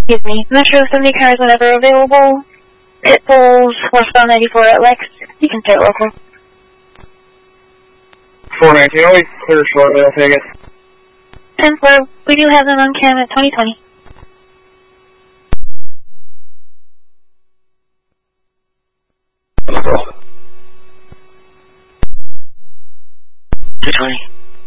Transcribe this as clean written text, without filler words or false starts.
Excuse me. Metro 70 cars whenever available. Pit bulls, westbound 94 at Lex. You can start local. 419, always clear short, but I'll take it. 10-4, we do have them on cam at 2020. Two 20.